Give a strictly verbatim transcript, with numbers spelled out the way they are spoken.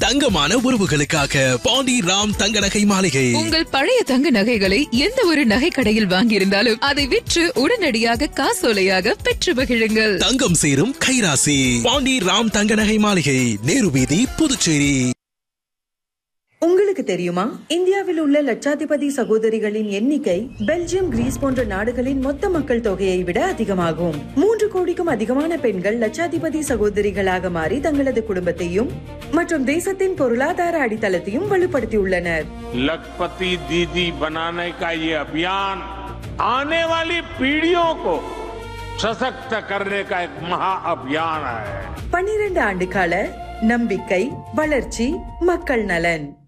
தங்கமான உறவுகளுக்காக பாண்டி ராம் தங்க நகை மாளிகை. உங்கள் பழைய தங்க நகைகளை எந்த ஒரு நகை கடையில் வாங்கியிருந்தாலும் அதை விற்று உடனடியாக காசோலையாக பெற்று மகிழுங்கள். தங்கம் சேரும் கைராசி பாண்டி ராம் தங்க நகை மாளிகை, நேரு வீதி, புதுச்சேரி. உங்களுக்கு தெரியுமா, இந்தியாவில் உள்ள லட்சாதிபதி சகோதரிகளின் எண்ணிக்கை பெல்ஜியம், கிரீஸ் போன்ற நாடுகளின் மொத்த மக்கள் தொகையை விட அதிகமாகும். மூன்று கோடிக்கும் அதிகமான பெண்கள் லட்சாதிபதி சகோதரிகளாக மாறி தங்களது குடும்பத்தையும் மற்றும் தேசத்தின் பொருளாதார அடித்தளத்தையும் வலுப்படுத்தியுள்ளனர். लखपति दीदी बनाने का ये अभियान आने वाली पीढ़ियों को सशक्त करने का एक महा अभियान है. பன்னிரண்டு ஆண்டு கால நம்பிக்கை, வளர்ச்சி, மக்கள் நலன்.